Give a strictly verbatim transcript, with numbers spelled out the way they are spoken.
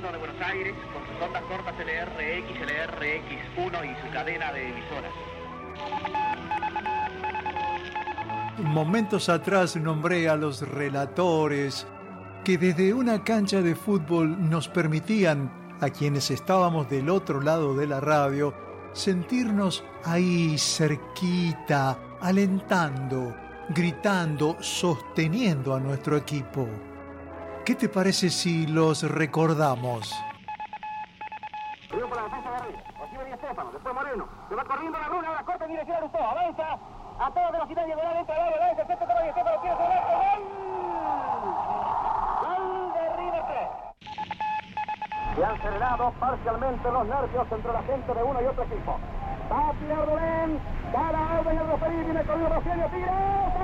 de Buenos Aires, con sus ondas cortas L R X, L R X uno y su cadena de emisoras. Momentos atrás nombré a los relatores que desde una cancha de fútbol nos permitían, a quienes estábamos del otro lado de la radio, sentirnos ahí cerquita, alentando, gritando, sosteniendo a nuestro equipo. ¿Qué te parece si los recordamos? Río por la defensa de arriba. Recibe Di Stéfano, después Moreno. Se va corriendo la runa, la corta en dirección a Lustó. Avanza a toda velocidad diagonal, entra al área, avanza, centro para Di Stéfano, tiene su arco. ¡Gol! ¡Gol de River tres! Se han serenado parcialmente los nervios entre la gente de uno y otro equipo. Va a tirar Dolén, va a la orden el referí, viene con el brasileño, tira.